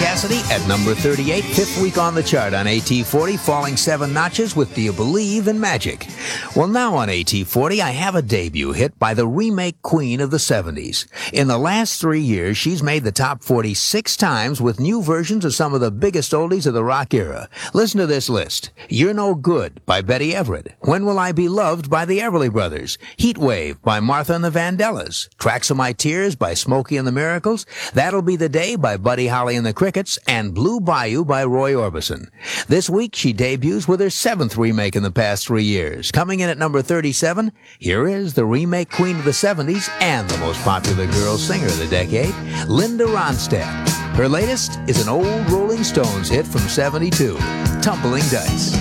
Cassidy at number 38, fifth week on the chart on AT40, falling 7 notches with Do You Believe in Magic? Well, now on AT40, I have a debut hit by the remake queen of the 70s. In the last 3 years, she's made the top 40 6 times with new versions of some of the biggest oldies of the rock era. Listen to this list. You're No Good by Betty Everett. When Will I Be Loved by the Everly Brothers. Heat Wave by Martha and the Vandellas. Tracks of My Tears by Smokey and the Miracles. That'll Be the Day by Buddy Holly and the Crickets. And Blue Bayou by Roy Orbison. This week, she debuts with her 7th remake in the past 3 years. Coming in at number 37, here is the remake queen of the 70s and the most popular girl singer of the decade, Linda Ronstadt. Her latest is an old Rolling Stones hit from '72, Tumbling Dice.